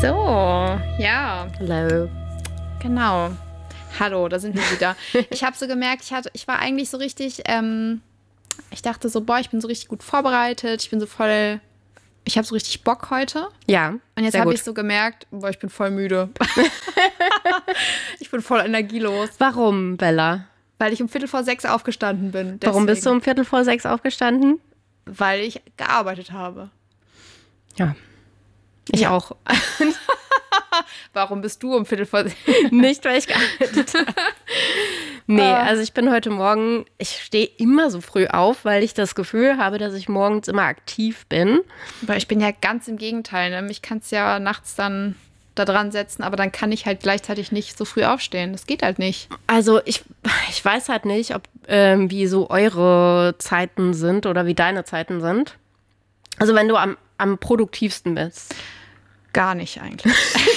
So, ja. Hallo. Genau. Hallo, da sind wir wieder. Ich habe so gemerkt, ich war eigentlich so richtig, ich dachte so, boah, ich bin so richtig gut vorbereitet, ich habe so richtig Bock heute. Ja. Und jetzt habe ich so gemerkt, boah, ich bin voll müde. Ich bin voll energielos. Warum, Bella? Weil ich um 5:45 aufgestanden bin. Deswegen. Warum bist du um 5:45 aufgestanden? Weil ich gearbeitet habe. Ja. Ich auch. Warum bist du um 5:45? Nicht, weil ich gearbeitet habe. Nee, also ich bin heute Morgen, ich stehe immer so früh auf, weil ich das Gefühl habe, dass ich morgens immer aktiv bin. Weil ich bin ja ganz im Gegenteil. Ne? Mich kannst ja nachts dann da dran setzen, aber dann kann ich halt gleichzeitig nicht so früh aufstehen. Das geht halt nicht. Also ich weiß halt nicht, ob wie so eure Zeiten sind oder wie deine Zeiten sind. Also wenn du am produktivsten bist. Gar nicht eigentlich.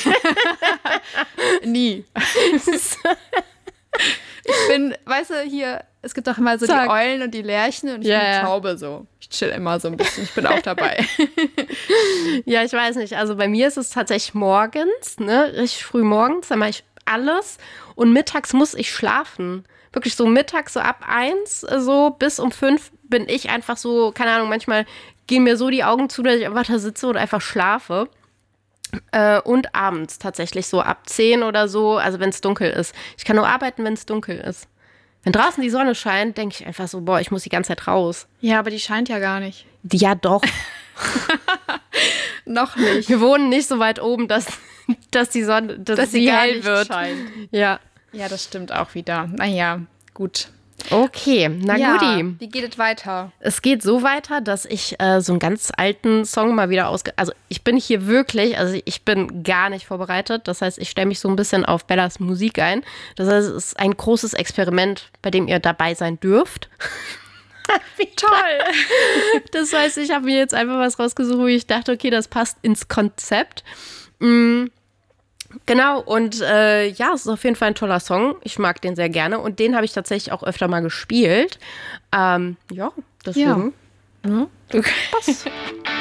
Nie. Ich bin, weißt du, hier, es gibt doch immer so die Eulen und die Lerchen und ich bin die Taube so. Ich chill immer so ein bisschen, ich bin auch dabei. Ja, ich weiß nicht, also bei mir ist es tatsächlich morgens, ne, richtig früh morgens, dann mache ich alles und mittags muss ich schlafen. Wirklich so mittags, so ab 1, so bis um 5 bin ich einfach so, keine Ahnung, manchmal gehen mir so die Augen zu, dass ich einfach da sitze und einfach schlafe. Und abends tatsächlich so ab 10 oder so, also wenn es dunkel ist. Ich kann nur arbeiten, wenn es dunkel ist. Wenn draußen die Sonne scheint, denke ich einfach so, boah, ich muss die ganze Zeit raus. Ja, aber die scheint ja gar nicht. Ja, doch. Noch nicht. Wir wohnen nicht so weit oben, dass die Sonne, dass sie hell wird. Scheint. Ja. Ja, das stimmt auch wieder. Naja, gut. Okay, na guti. Wie geht es weiter? Es geht so weiter, dass ich so einen ganz alten Song mal wieder also ich bin hier wirklich, also ich bin gar nicht vorbereitet. Das heißt, ich stelle mich so ein bisschen auf Bellas Musik ein. Das heißt, es ist ein großes Experiment, bei dem ihr dabei sein dürft. Wie toll! Das heißt, ich habe mir jetzt einfach was rausgesucht, wo ich dachte, okay, das passt ins Konzept. Genau, und es ist auf jeden Fall ein toller Song. Ich mag den sehr gerne und den habe ich tatsächlich auch öfter mal gespielt. Deswegen. Ja. Okay.